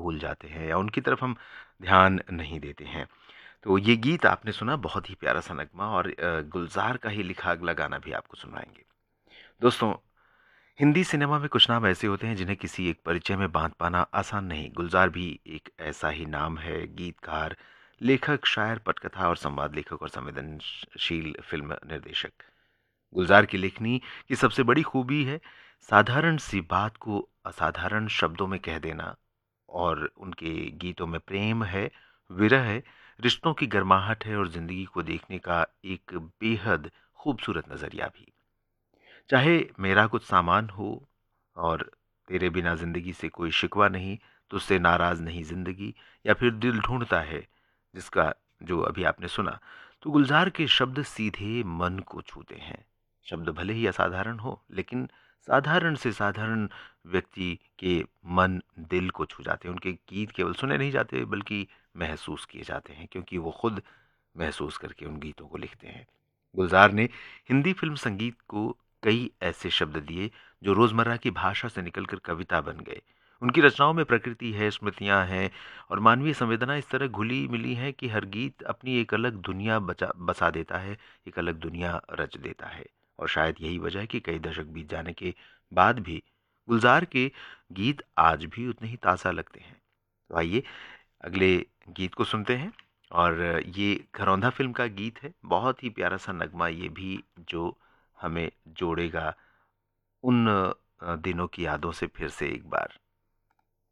भूल जाते हैं या उनकी तरफ हम ध्यान नहीं देते हैं। तो ये गीत आपने सुना, बहुत ही प्यारा सा नगमा, और गुलज़ार का ही लिखा अगला गाना भी आपको सुनाएँगे। दोस्तों, हिंदी सिनेमा में कुछ नाम ऐसे होते हैं जिन्हें किसी एक परिचय में बांध पाना आसान नहीं। गुलजार भी एक ऐसा ही नाम है। गीतकार, लेखक, शायर, पटकथा और संवाद लेखक और संवेदनशील फिल्म निर्देशक। गुलजार की लेखनी की सबसे बड़ी खूबी है साधारण सी बात को असाधारण शब्दों में कह देना। और उनके गीतों में प्रेम है, विरह है, रिश्तों की गर्माहट है और जिंदगी को देखने का एक बेहद खूबसूरत नजरिया भी। चाहे मेरा कुछ सामान हो और तेरे बिना जिंदगी से कोई शिकवा नहीं, तुझसे नाराज नहीं जिंदगी, या फिर दिल ढूंढता है, जिसका जो अभी आपने सुना, तो गुलजार के शब्द सीधे मन को छूते हैं। शब्द भले ही असाधारण हो, लेकिन साधारण से साधारण व्यक्ति के मन दिल को छू जाते हैं। उनके गीत केवल सुने नहीं जाते बल्कि महसूस किए जाते हैं, क्योंकि वो खुद महसूस करके उन गीतों को लिखते हैं। गुलजार ने हिंदी फिल्म संगीत को कई ऐसे शब्द दिए जो रोजमर्रा की भाषा से निकलकर कविता बन गए। उनकी रचनाओं में प्रकृति है, स्मृतियां हैं और मानवीय संवेदना इस तरह घुली मिली है कि हर गीत अपनी एक अलग दुनिया बसा देता है, एक अलग दुनिया रच देता है। और शायद यही वजह है कि कई दशक बीत जाने के बाद भी गुलजार के गीत आज भी उतने ही ताज़ा लगते हैं। तो आइए अगले गीत को सुनते हैं। और ये घरौंधा फ़िल्म का गीत है, बहुत ही प्यारा सा नगमा ये भी, जो हमें जोड़ेगा उन दिनों की यादों से फिर से एक बार।